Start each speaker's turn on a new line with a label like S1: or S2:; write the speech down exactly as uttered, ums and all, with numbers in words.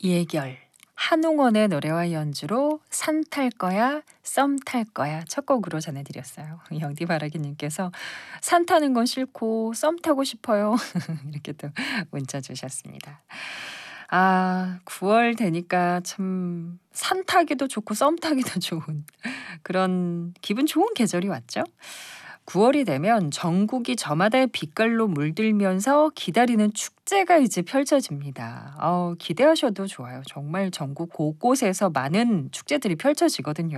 S1: 예결, 한웅원의 노래와 연주로 산 탈 거야, 썸 탈 거야 첫 곡으로 전해드렸어요. 영디바라기님께서 산 타는 건 싫고 썸 타고 싶어요. 이렇게 또 문자 주셨습니다. 아, 구월 되니까 참 산 타기도 좋고 썸 타기도 좋은 그런 기분 좋은 계절이 왔죠. 구월이 되면 전국이 저마다의 빛깔로 물들면서 기다리는 축제가 이제 펼쳐집니다. 어, 기대하셔도 좋아요. 정말 전국 곳곳에서 많은 축제들이 펼쳐지거든요.